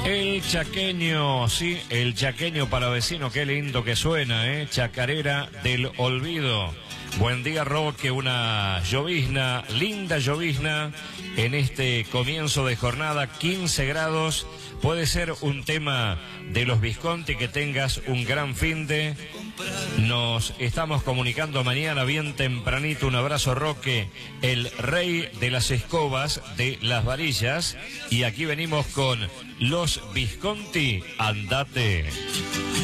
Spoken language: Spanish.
El chaqueño, sí, el chaqueño palavecino, qué lindo que suena, ¿eh? Chacarera del Olvido. Buen día, Roque, una llovizna, linda llovizna en este comienzo de jornada, 15 grados. Puede ser un tema de los Visconti, que tengas un gran finde. Nos estamos comunicando mañana bien tempranito. Un abrazo, Roque, el rey de las escobas de las varillas. Y aquí venimos con los Visconti, andate.